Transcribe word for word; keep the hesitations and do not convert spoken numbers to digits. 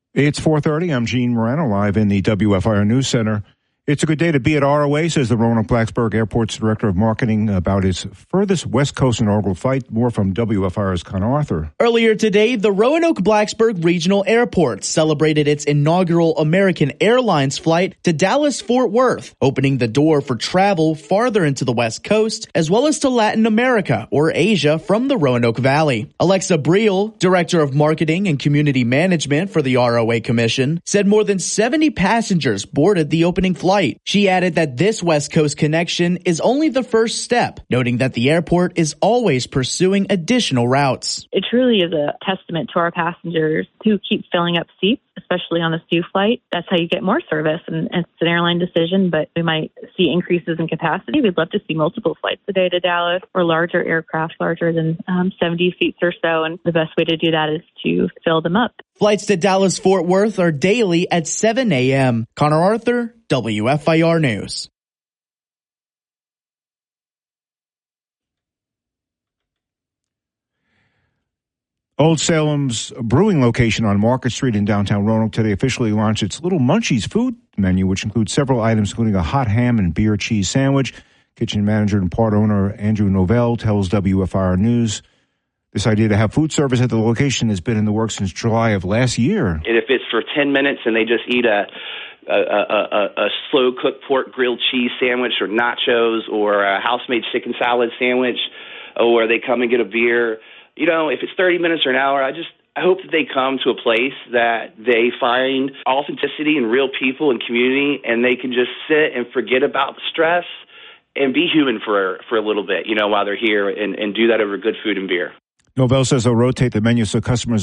It's four thirty. I'm Gene Morano, live in the W F I R News Center. It's a good day to be at R O A, says the Roanoke Blacksburg Airport's Director of Marketing about its furthest West Coast inaugural flight. More from W F I R's Connor Arthur. Earlier today, the Roanoke Blacksburg Regional Airport celebrated its inaugural American Airlines flight to Dallas-Fort Worth, opening the door for travel farther into the West Coast, as well as to Latin America or Asia from the Roanoke Valley. Alexa Briel, Director of Marketing and Community Management for the R O A Commission, said more than seventy passengers boarded the opening flight. She added that this West Coast connection is only the first step, noting that the airport is always pursuing additional routes. It truly is a testament to our passengers to keep filling up seats, especially on the S T U flight. That's how you get more service, and it's an airline decision, but we might see increases in capacity. We'd love to see multiple flights a day to Dallas or larger aircraft, larger than um, seventy seats or so, and the best way to do that is to fill them up. Flights to Dallas-Fort Worth are daily at seven a.m. Connor Arthur, W F I R News. Old Salem's brewing location on Market Street in downtown Roanoke today officially launched its Little Munchies food menu, which includes several items, including a hot ham and beer cheese sandwich. Kitchen manager and part owner Andrew Novell tells W F I R News this idea to have food service at the location has been in the works since July of last year. And if it's for ten minutes and they just eat a a, a, a, a slow-cooked pork grilled cheese sandwich or nachos or a house-made chicken salad sandwich, or they come and get a beer, you know, if it's thirty minutes or an hour, I just I hope that they come to a place that they find authenticity and real people and community, and they can just sit and forget about the stress and be human for for a little bit, you know, while they're here, and, and do that over good food and beer. Novell says they'll rotate the menu so customers